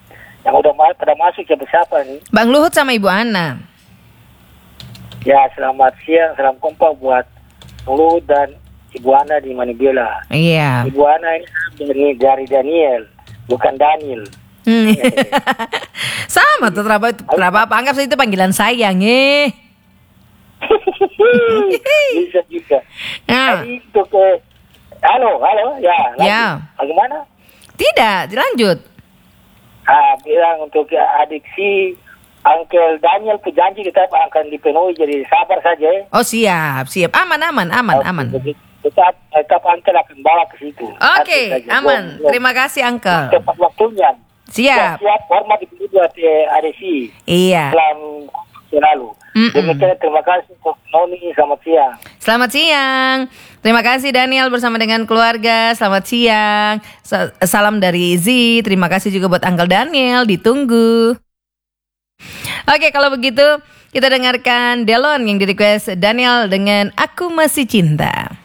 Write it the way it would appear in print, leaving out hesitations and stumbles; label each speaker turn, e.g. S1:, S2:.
S1: Yang udah pada masuk siapa nih?
S2: Bang Luhut sama Ibu Ana.
S1: Ya, selamat siang, salam kompak buat Lu dan Ibu Ana di Manibela.
S2: Iya.
S1: Ibu Ana ini dari Daniel, bukan Daniel.
S2: Sama tuh, apa anggap saja itu panggilan sayang
S1: Bisa juga.
S2: Nah.
S1: Tadi untuk halo, ya.
S2: Ya.
S1: Bagaimana?
S2: Tidak, dilanjut.
S1: Bilang untuk adik si Uncle Daniel janji kita akan dipenuhi, jadi sabar saja.
S2: Oh siap. Aman.
S1: Tetap Uncle akan bawa ke situ.
S2: Oke, aman. Terima kasih Uncle.
S1: Tepat waktunya.
S2: Siap.
S1: Hormat diberi buat adik si.
S2: Iya.
S1: Dalam selalu. Demikian, terima kasih untuk Noni, selamat siang.
S2: Selamat siang. Terima kasih Daniel bersama dengan keluarga. Selamat siang. Salam dari Z. Terima kasih juga buat Uncle Daniel. Ditunggu. Oke, kalau begitu kita dengarkan Delon yang di request Daniel dengan Aku Masih Cinta.